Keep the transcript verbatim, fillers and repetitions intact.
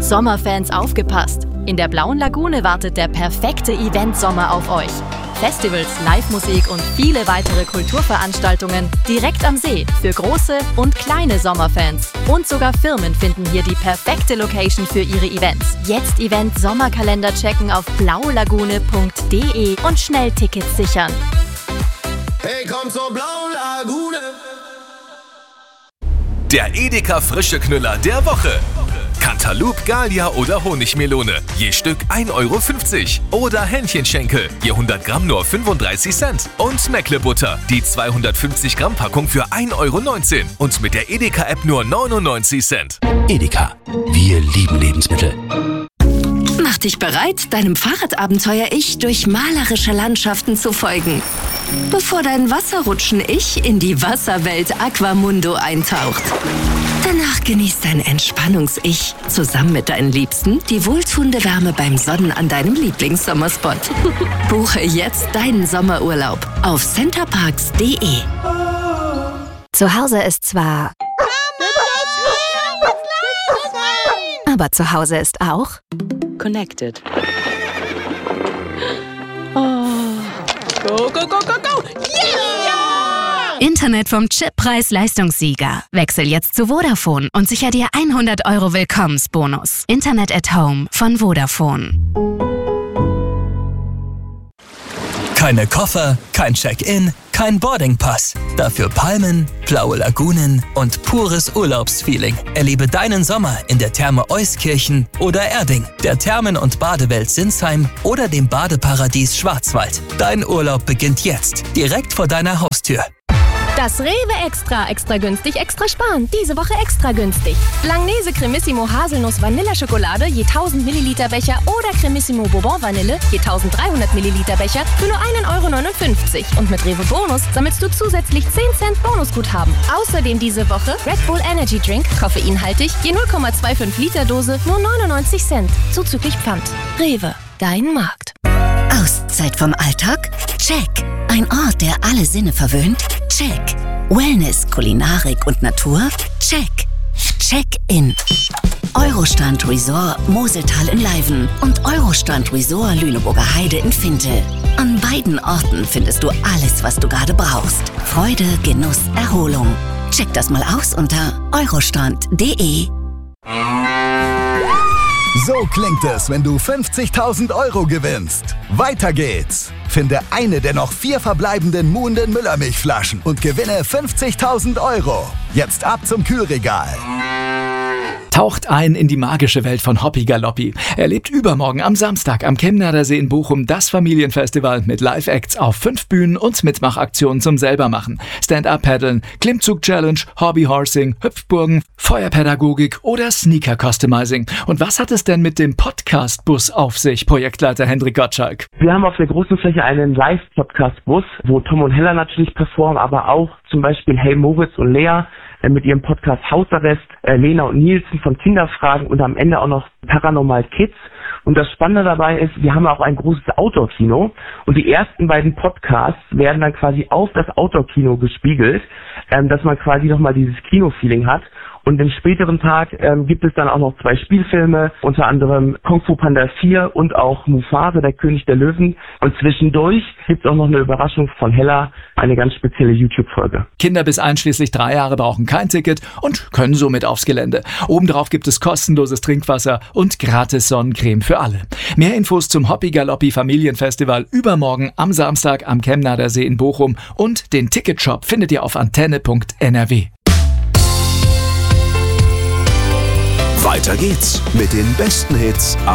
Sommerfans, aufgepasst! In der Blauen Lagune wartet der perfekte Event-Sommer auf euch. Festivals, Live-Musik und viele weitere Kulturveranstaltungen direkt am See für große und kleine Sommerfans. Und sogar Firmen finden hier die perfekte Location für ihre Events. Jetzt Event-Sommerkalender checken auf blaulagune punkt de und schnell Tickets sichern. Hey, komm zur Blauen Lagune! Der Edeka frische Knüller der Woche. Cantaloupe, Gallia oder Honigmelone. Je Stück ein Euro fünfzig. Oder Hähnchenschenkel. Je hundert Gramm nur fünfunddreißig Cent. Und Meckle-Butter. Die zweihundertfünfzig Gramm Packung für ein Euro neunzehn. Und mit der Edeka-App nur neunundneunzig Cent. Edeka. Wir lieben Lebensmittel. Mach dich bereit, deinem Fahrradabenteuer-Ich durch malerische Landschaften zu folgen. Bevor dein Wasserrutschen-Ich in die Wasserwelt Aquamundo eintaucht. Danach genießt dein Entspannungs-Ich zusammen mit deinen Liebsten die wohltuende Wärme beim Sonnen an deinem Lieblingssommerspot. Buche jetzt deinen Sommerurlaub auf centerparks punkt de. Zu Hause ist zwar... Aber zu Hause ist auch... Connected. Oh. Go, go, go, go, go! Yeah! Internet vom Chip Preis-Leistungssieger. Wechsel jetzt zu Vodafone und sicher dir hundert Euro Willkommensbonus. Internet at Home von Vodafone. Keine Koffer, kein Check-in, kein Boardingpass. Dafür Palmen, blaue Lagunen und pures Urlaubsfeeling. Erlebe deinen Sommer in der Therme Euskirchen oder Erding, der Thermen- und Badewelt Sinsheim oder dem Badeparadies Schwarzwald. Dein Urlaub beginnt jetzt, direkt vor deiner Haustür. Das Rewe Extra, extra günstig, extra sparen. Diese Woche extra günstig. Langnese Cremissimo Haselnuss Vanilleschokolade je tausend Milliliter Becher oder Cremissimo Bourbon Vanille je tausenddreihundert Milliliter Becher für nur ein Euro neunundfünfzig. Und mit Rewe Bonus sammelst du zusätzlich zehn Cent Bonusguthaben. Außerdem diese Woche Red Bull Energy Drink, koffeinhaltig, je null Komma fünfundzwanzig Liter Dose, nur neunundneunzig Cent. Zuzüglich Pfand. Rewe, dein Markt. Auszeit vom Alltag? Check. Ein Ort, der alle Sinne verwöhnt? Check. Wellness, Kulinarik und Natur? Check. Check-in. Eurostrand Resort Moseltal in Leiven und Eurostrand Resort Lüneburger Heide in Finte. An beiden Orten findest du alles, was du gerade brauchst. Freude, Genuss, Erholung. Check das mal aus unter eurostrand punkt de. So klingt es, wenn du fünfzigtausend Euro gewinnst. Weiter geht's. Finde eine der noch vier verbleibenden Muhnden Müllermilchflaschen und gewinne fünfzigtausend Euro. Jetzt ab zum Kühlregal. Taucht ein in die magische Welt von Hoppi Galoppi. Erlebt übermorgen am Samstag am Chemnader See in Bochum das Familienfestival mit Live-Acts auf fünf Bühnen und Mitmachaktionen zum Selbermachen. Stand-Up-Paddeln, Klimmzug-Challenge, Hobby-Horsing, Hüpfburgen, Feuerpädagogik oder Sneaker-Customizing. Und was hat es denn mit dem Podcast-Bus auf sich, Projektleiter Hendrik Gottschalk? Wir haben auf der großen Fläche einen Live-Podcast-Bus, wo Tom und Hella natürlich performen, aber auch zum Beispiel Hey Moritz und Lea mit ihrem Podcast Hausarrest, äh, Lena und Nielsen von Kinderfragen und am Ende auch noch Paranormal Kids. Und das Spannende dabei ist, wir haben auch ein großes Outdoor-Kino und die ersten beiden Podcasts werden dann quasi auf das Outdoor-Kino gespiegelt, ähm, dass man quasi nochmal dieses Kino-Feeling hat. Und im späteren Tag ähm, gibt es dann auch noch zwei Spielfilme, unter anderem Kung Fu Panda vier und auch Mufasa, der König der Löwen. Und zwischendurch gibt es auch noch eine Überraschung von Hella, eine ganz spezielle YouTube-Folge. Kinder bis einschließlich drei Jahre brauchen kein Ticket und können somit aufs Gelände. Obendrauf gibt es kostenloses Trinkwasser und gratis Sonnencreme für alle. Mehr Infos zum Hoppi Galoppi Familienfestival übermorgen am Samstag am Chemnader See in Bochum und den Ticketshop findet ihr auf antenne punkt n r w. Weiter geht's mit den besten Hits am